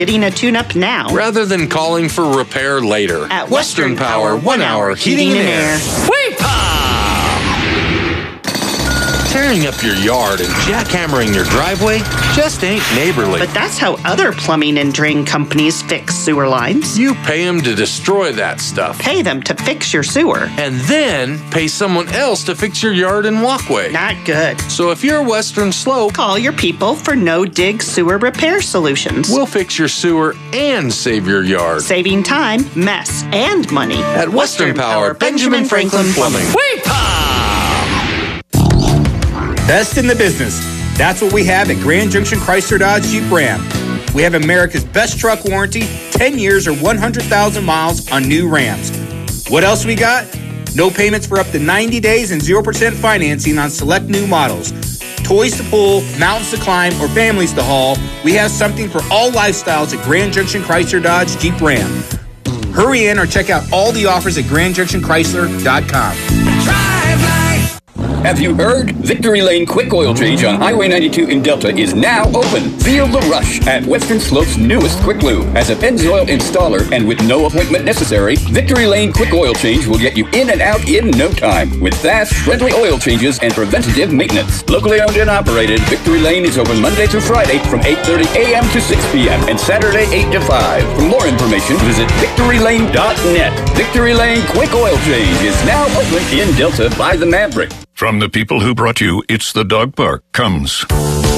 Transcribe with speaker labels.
Speaker 1: Getting a tune-up now.
Speaker 2: Rather than calling for repair later.
Speaker 1: At Western Power, 1 hour heating and air.
Speaker 2: Tearing up your yard and jackhammering your driveway just ain't neighborly.
Speaker 1: But that's how other plumbing and drain companies fix sewer lines.
Speaker 2: You pay them to destroy that stuff.
Speaker 1: Pay them to fix your sewer.
Speaker 2: And then pay someone else to fix your yard and walkway.
Speaker 1: Not good.
Speaker 2: So if you're Western Slope,
Speaker 1: call your people for no-dig sewer repair solutions.
Speaker 2: We'll fix your sewer and save your yard.
Speaker 1: Saving time, mess, and money.
Speaker 2: At Western Power, Benjamin Franklin Plumbing.
Speaker 3: Best in the business. That's what we have at Grand Junction Chrysler Dodge Jeep Ram. We have America's best truck warranty, 10 years or 100,000 miles on new Rams. What else we got? No payments for up to 90 days and 0% financing on select new models. Toys to pull, mountains to climb, or families to haul, we have something for all lifestyles at Grand Junction Chrysler Dodge Jeep Ram. Hurry in or check out all the offers at GrandJunctionChrysler.com.
Speaker 4: Drive life. Have you heard? Victory Lane Quick Oil Change on Highway 92 in Delta is now open. Feel the rush at Western Slope's newest Quick Lube. As a Pennzoil installer and with no appointment necessary, Victory Lane Quick Oil Change will get you in and out in no time with fast, friendly oil changes and preventative maintenance. Locally owned and operated, Victory Lane is open Monday through Friday from 8:30 a.m. to 6 p.m. and Saturday 8 to 5. For more information, visit victorylane.net. Victory Lane Quick Oil Change is now open in Delta by the Maverick.
Speaker 5: From the people who brought you It's the Dog Park comes